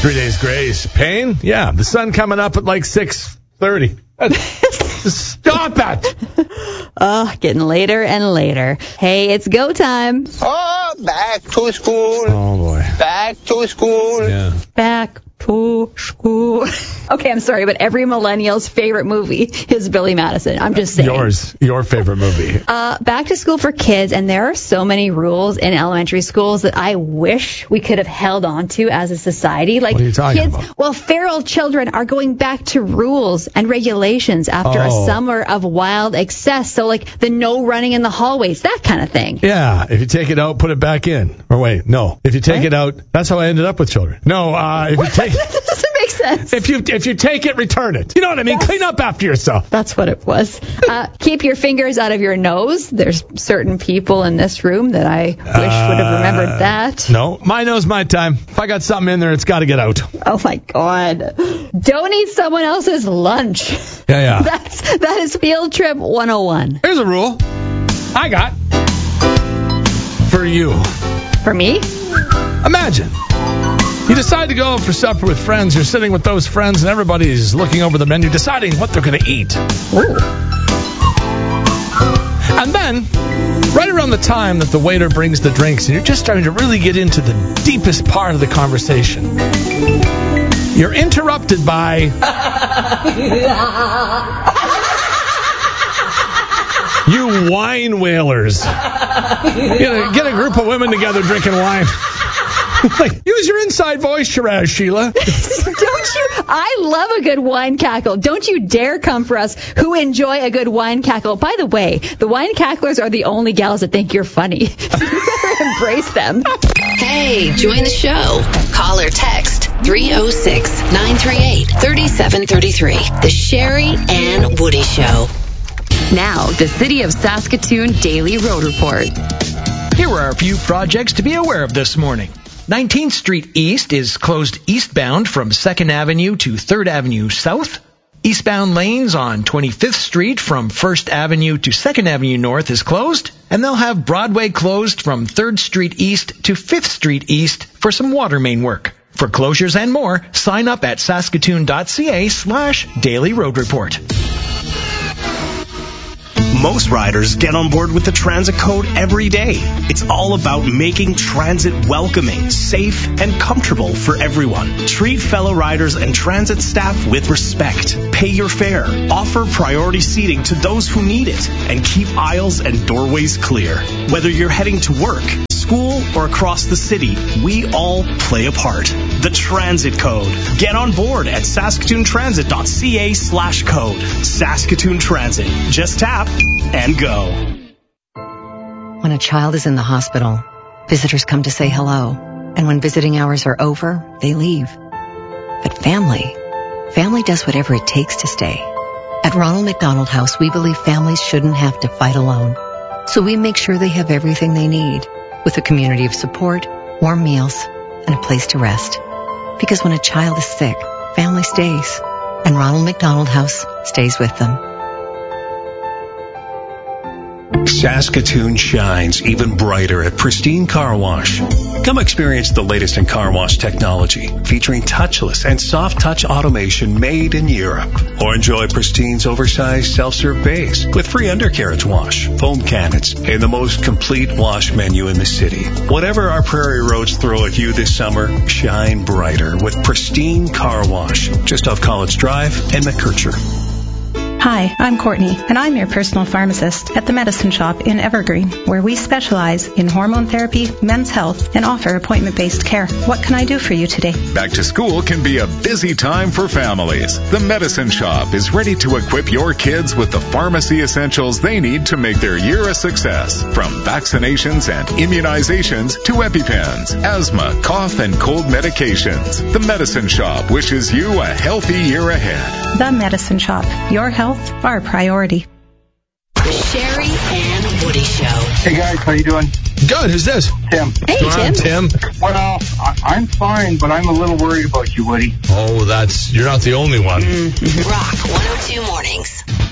3 days grace. Pain? Yeah. The sun coming up at like 6:30. Stop it. Getting later and later. Hey, it's go time. Oh, back to school. Oh, boy. Back to school. Yeah. Back to school. Okay, I'm sorry, but every millennial's favorite movie is Billy Madison. I'm just saying. Your favorite movie. Back to school for kids, and there are so many rules in elementary schools that I wish we could have held on to as a society. Like, what are you talking kids, about? well, feral children are going back to rules and regulations after a summer of wild excess. So, like, the no running in the hallways, that kind of thing. Yeah, if you take it out, put it back in. Or wait, no. If you take it out, that's how I ended up with children. No, if you take That doesn't make sense. If you take it, return it. You know what I mean? Clean up after yourself. That's what it was. Keep your fingers out of your nose. There's certain people in this room that I wish would have remembered that. No, my nose, my time. If I got something in there, it's got to get out. Oh, my God. Don't eat someone else's lunch. Yeah. That is Field Trip 101. Here's a rule I got for you. For me? Imagine. You decide to go for supper with friends. You're sitting with those friends, and everybody's looking over the menu, deciding what they're going to eat. Ooh. And then, right around the time that the waiter brings the drinks, and you're just starting to really get into the deepest part of the conversation, you're interrupted by... you wine whalers. Get a group of women together drinking wine. Like, use your inside voice, Shiraz, Sheila. Don't you? I love a good wine cackle. Don't you dare come for us who enjoy a good wine cackle. By the way, the wine cacklers are the only gals that think you're funny. You better embrace them. Hey, join the show. Call or text 306-938-3733. The Sherry and Woody Show. Now, the City of Saskatoon Daily Road Report. Here are a few projects to be aware of this morning. 19th Street East is closed eastbound from 2nd Avenue to 3rd Avenue South. Eastbound lanes on 25th Street from 1st Avenue to 2nd Avenue North is closed. And they'll have Broadway closed from 3rd Street East to 5th Street East for some water main work. For closures and more, sign up at saskatoon.ca/Daily Road Report. Most riders get on board with the Transit Code every day. It's all about making transit welcoming, safe, and comfortable for everyone. Treat fellow riders and transit staff with respect. Pay your fare. Offer priority seating to those who need it. And keep aisles and doorways clear. Whether you're heading to work, school, or across the city, we all play a part. The Transit Code. Get on board at saskatoontransit.ca/code. Saskatoon Transit. Just tap and go. When a child is in the hospital, visitors come to say hello. And when visiting hours are over, they leave. But family does whatever it takes to stay. At Ronald McDonald House, we believe families shouldn't have to fight alone. So we make sure they have everything they need, with a community of support, warm meals, and a place to rest. Because when a child is sick, family stays, and Ronald McDonald House stays with them. Saskatoon shines even brighter at Pristine Car Wash. Come experience the latest in car wash technology, featuring touchless and soft touch automation made in Europe. Or enjoy Pristine's oversized self-serve bays with free undercarriage wash, foam cabinets, and the most complete wash menu in the city. Whatever our prairie roads throw at you this summer, shine brighter with Pristine Car Wash, just off College Drive and McKercher. Hi, I'm Courtney, and I'm your personal pharmacist at the Medicine Shop in Evergreen, where we specialize in hormone therapy, men's health, and offer appointment-based care. What can I do for you today? Back to school can be a busy time for families. The Medicine Shop is ready to equip your kids with the pharmacy essentials they need to make their year a success. From vaccinations and immunizations to EpiPens, asthma, cough, and cold medications. The Medicine Shop wishes you a healthy year ahead. The Medicine Shop. Your health, our priority. The Sherry and Woody Show. Hey guys, how you doing? Good. Who's this? Tim. Hey, Tim. Well, I'm fine, but I'm a little worried about you, Woody. Oh, you're not the only one. Rock 102 Mornings.